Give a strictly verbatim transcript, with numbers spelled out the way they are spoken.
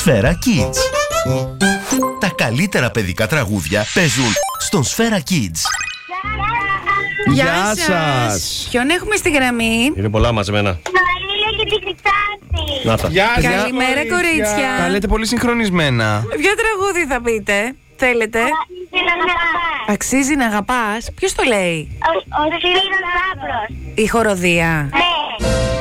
Σφαίρα Kids. Τα καλύτερα παιδικά τραγούδια παίζουν στον Σφαίρα Kids. Γεια σας. Ποιον έχουμε στη γραμμή? Είναι πολλά μαζεμένα. Μαρίλα και την Χρυσάνθη. Να τα. Γεια σας. Καλημέρα, κορίτσια. Τα λέτε πολύ συγχρονισμένα. Ποιο τραγούδι θα πείτε? Θέλετε? Αξίζει να αγαπάς. Αξίζει να αγαπάς. Ποιος το λέει? Ο Συρίνος Άπρος. Η χοροδία. Ναι.